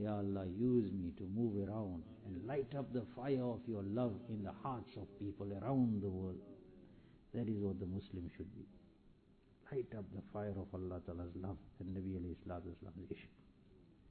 Ya Allah, use me to move around and light up the fire of your love in the hearts of people around the world. That is what the Muslim should be. Light up the fire of Allah Ta'ala's love and Nabi alayhi salatu wasalam's ishq.